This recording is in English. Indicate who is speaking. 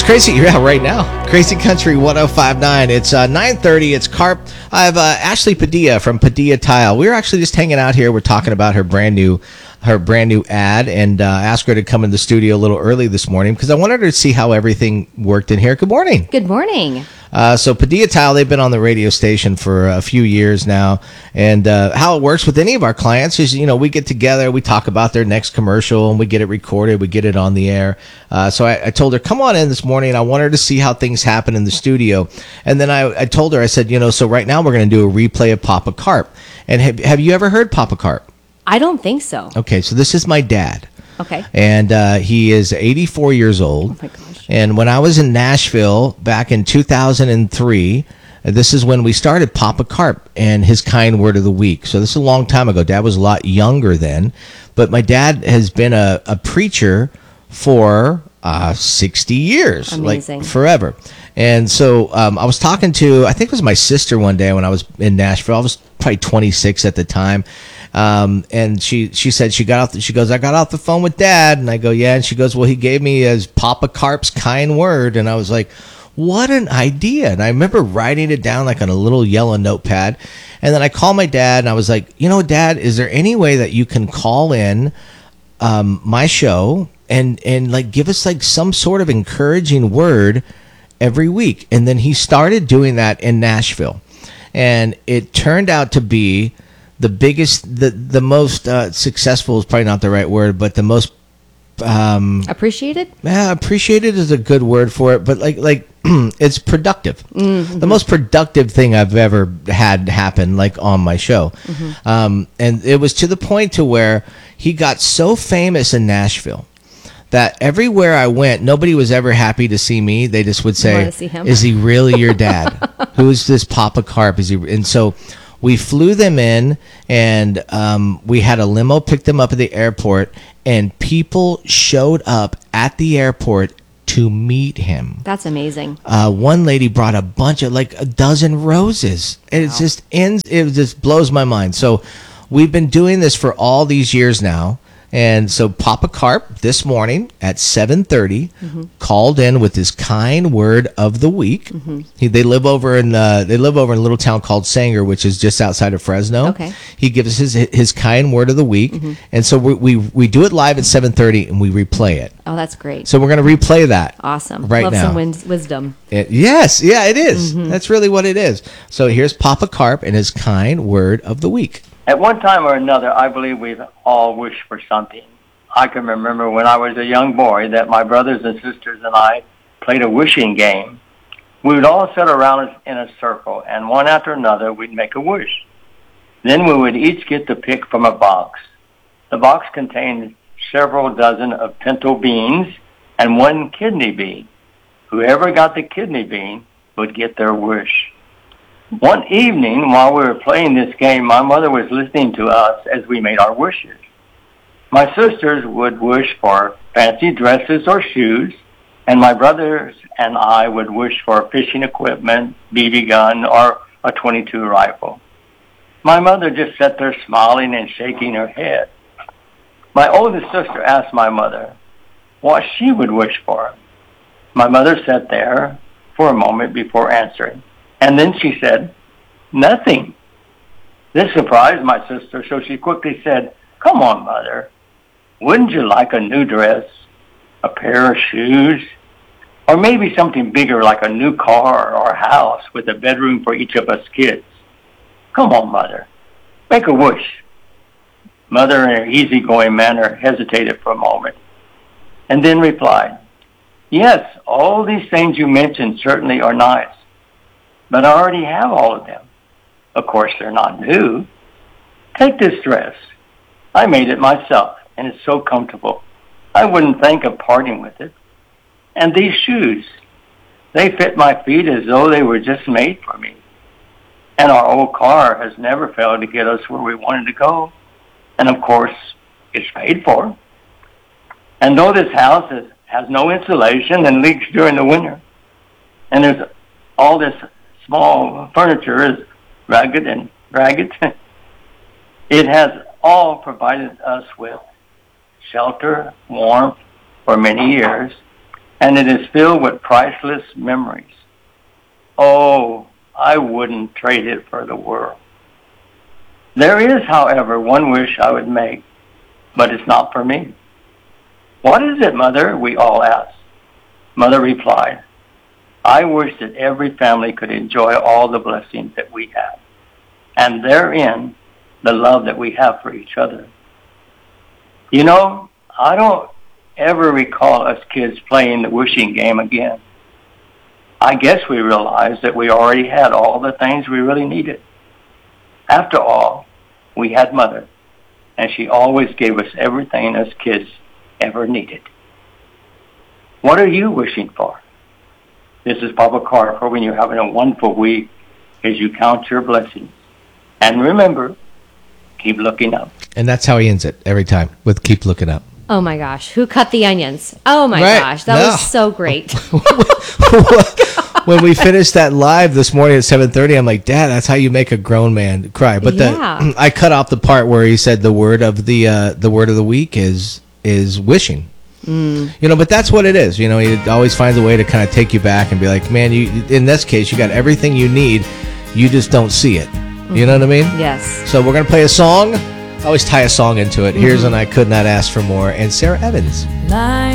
Speaker 1: Crazy, yeah, right now. Crazy Country 105.9. It's 9:30. It's Carp. I have Ashley Padilla from Padilla Tile. We were actually just hanging out here. We're talking about her brand new ad, and asked her to come in the studio a little early this morning because I wanted her to see how everything worked in here. Good morning.
Speaker 2: Good morning.
Speaker 1: So Padilla Tile, they've been on the radio station for a few years now, and how it works with any of our clients is, we get together, we talk about their next commercial, and we get it recorded, we get it on the air. So I told her, come on in this morning. I want her to see how things happen in the studio. And then I told her, I said, so right now we're going to do a replay of Papa Carp. And have you ever heard Papa Carp?
Speaker 2: I don't think so.
Speaker 1: Okay, so this is my dad.
Speaker 2: Okay.
Speaker 1: And he is 84 years old.
Speaker 2: Oh, my gosh.
Speaker 1: And when I was in Nashville back in 2003, this is when we started Papa Carp and his kind word of the week. So this is a long time ago. Dad was a lot younger then. But my dad has been a preacher for 60 years.
Speaker 2: Amazing.
Speaker 1: Like forever. And so I was talking to, I think it was my sister one day when I was in Nashville. I was probably 26 at the time. And she said she goes, I got off the phone with Dad. And I go, yeah. And she goes, well, he gave me his Papa Carp's kind word. And I was like, what an idea. And I remember writing it down like on a little yellow notepad. And then I called my dad and I was like, Dad, is there any way that you can call in my show and like give us like some sort of encouraging word every week? And then he started doing that in Nashville. And it turned out to be the biggest, the most successful is probably not the right word, but the most
Speaker 2: appreciated?
Speaker 1: Yeah, appreciated is a good word for it, but like it's productive. Mm-hmm. The most productive thing I've ever had happen like on my show. Mm-hmm. And it was to the point to where he got so famous in Nashville that everywhere I went, nobody was ever happy to see me. They just would say, is he really your dad? Who is this Papa Carp? Is he? And so we flew them in, and we had a limo pick them up at the airport, and people showed up at the airport to meet him.
Speaker 2: That's amazing.
Speaker 1: One lady brought a bunch of, like, a dozen roses. And wow. It just blows my mind. So we've been doing this for all these years now. And so Papa Carp this morning at 7:30 called in with his kind word of the week. Mm-hmm. They live over in a little town called Sanger, which is just outside of Fresno.
Speaker 2: Okay.
Speaker 1: He gives us his kind word of the week, and so we do it live at 7:30 and we replay it.
Speaker 2: Oh, that's great.
Speaker 1: So we're going to replay that.
Speaker 2: Awesome.
Speaker 1: Right
Speaker 2: Love
Speaker 1: now.
Speaker 2: some wisdom.
Speaker 1: Yes, yeah, it is. Mm-hmm. That's really what it is. So here's Papa Carp and his kind word of the week.
Speaker 3: At one time or another, I believe we've all wished for something. I can remember when I was a young boy that my brothers and sisters and I played a wishing game. We would all sit around in a circle, and one after another, we'd make a wish. Then we would each get to pick from a box. The box contained several dozen of pinto beans and one kidney bean. Whoever got the kidney bean would get their wish. One evening, while we were playing this game, my mother was listening to us as we made our wishes. My sisters would wish for fancy dresses or shoes, and my brothers and I would wish for fishing equipment, BB gun, or a .22 rifle. My mother just sat there smiling and shaking her head. My oldest sister asked my mother what she would wish for. My mother sat there for a moment before answering. And then she said, nothing. This surprised my sister, so she quickly said, come on, Mother. Wouldn't you like a new dress, a pair of shoes, or maybe something bigger like a new car or a house with a bedroom for each of us kids? Come on, Mother. Make a wish. Mother, in her easygoing manner, hesitated for a moment and then replied, yes, all these things you mentioned certainly are nice. But I already have all of them. Of course, they're not new. Take this dress. I made it myself, and it's so comfortable. I wouldn't think of parting with it. And these shoes, they fit my feet as though they were just made for me. And our old car has never failed to get us where we wanted to go. And of course, it's paid for. And though this house has no insulation and leaks during the winter, and there's all this small furniture is ragged, it has all provided us with shelter, warmth for many years, and it is filled with priceless memories. Oh, I wouldn't trade it for the world. There is, however, one wish I would make, but it's not for me. What is it, Mother? We all asked. Mother replied, I wish that every family could enjoy all the blessings that we have, and therein the love that we have for each other. You know, I don't ever recall us kids playing the wishing game again. I guess we realized that we already had all the things we really needed. After all, we had Mother, and she always gave us everything us kids ever needed. What are you wishing for? This is Papa Carter for when you're having a wonderful week as you count your blessings. And remember, keep looking up.
Speaker 1: And that's how he ends it every time, with keep looking up.
Speaker 2: Oh my gosh, who cut the onions? Oh my
Speaker 1: Right.
Speaker 2: gosh, that was so great.
Speaker 1: When we finished that live this morning at 7:30, I'm like, Dad, that's how you make a grown man cry. But
Speaker 2: Yeah.
Speaker 1: I cut off the part where he said the word of the week is wishing. You know, but that's what it is. You know, he always finds a way to kind of take you back and be like, man, you in this case, you got everything you need. You just don't see it. You know what I mean?
Speaker 2: Yes.
Speaker 1: So we're gonna play a song. I always tie a song into it. Here's an I Could Not Ask for More, and Sarah Evans.
Speaker 4: Lying